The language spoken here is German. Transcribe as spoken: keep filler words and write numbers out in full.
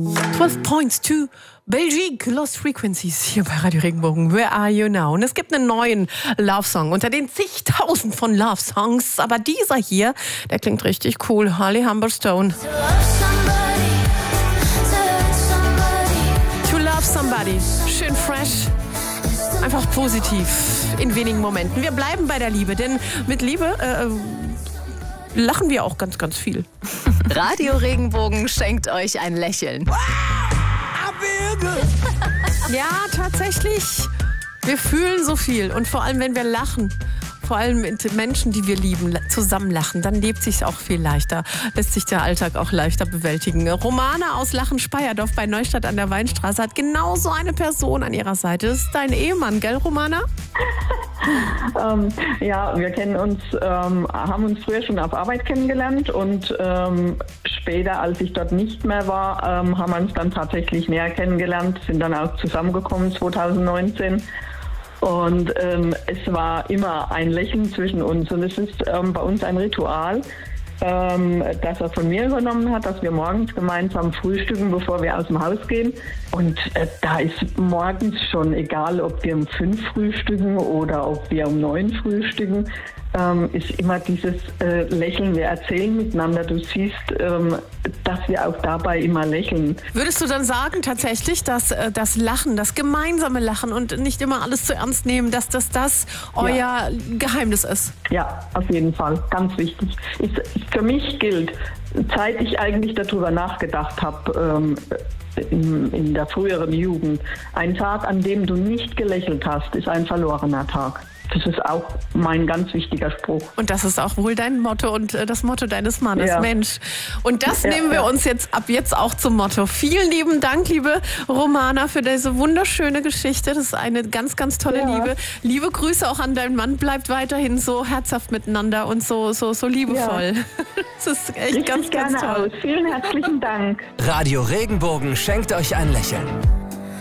zwölf Points to Belgique, Lost Frequencies hier bei Radio Regenbogen. Where are you now? Und es gibt einen neuen Love-Song unter den zigtausend von Love-Songs. Aber dieser hier, der klingt richtig cool. Holly Humberstone. To Love Somebody. Schön fresh. Einfach positiv in wenigen Momenten. Wir bleiben bei der Liebe, denn mit Liebe äh, lachen wir auch ganz, ganz viel. Radio Regenbogen schenkt euch ein Lächeln. Ja, tatsächlich. Wir fühlen so viel. Und vor allem, wenn wir lachen, vor allem mit Menschen, die wir lieben, zusammen lachen, dann lebt sich auch viel leichter. Lässt sich der Alltag auch leichter bewältigen. Romana aus Lachen-Speyerdorf bei Neustadt an der Weinstraße hat genau so eine Person an ihrer Seite. Das ist dein Ehemann, gell, Romana? ähm, ja, wir kennen uns, ähm, haben uns früher schon auf Arbeit kennengelernt und ähm, später, als ich dort nicht mehr war, ähm, haben wir uns dann tatsächlich näher kennengelernt, sind dann auch zusammengekommen zwanzig neunzehn. Und ähm, es war immer ein Lächeln zwischen uns. Und es ist ähm, bei uns ein Ritual, ähm, das er von mir übernommen hat, dass wir morgens gemeinsam frühstücken, bevor wir aus dem Haus gehen. Und äh, da ist morgens schon egal, ob wir um fünf frühstücken oder ob wir um neun frühstücken, ähm, ist immer dieses äh, Lächeln. Wir erzählen miteinander. Du siehst, ähm, dass wir auch dabei immer lächeln. Würdest du dann sagen tatsächlich, dass äh, das Lachen, das gemeinsame Lachen und nicht immer alles zu ernst nehmen, dass das das euer ja. Geheimnis ist? Ja, auf jeden Fall. Ganz wichtig. Ist, für mich gilt, seit ich eigentlich darüber nachgedacht habe, ähm, in, in der früheren Jugend, ein Tag, an dem du nicht gelächelt hast, ist ein verlorener Tag. Das ist auch mein ganz wichtiger Spruch. Und das ist auch wohl dein Motto und äh, das Motto deines Mannes, ja. Mensch. Und das ja, nehmen wir ja. uns jetzt ab jetzt auch zum Motto. Vielen lieben Dank, liebe Romana, für diese wunderschöne Geschichte. Das ist eine ganz, ganz tolle ja. Liebe. Liebe Grüße auch an deinen Mann. Bleibt weiterhin so herzhaft miteinander und so, so, so liebevoll. Ja. Das ist echt Richtig ganz, ganz gerne toll. Aus. Vielen herzlichen Dank. Radio Regenbogen schenkt euch ein Lächeln.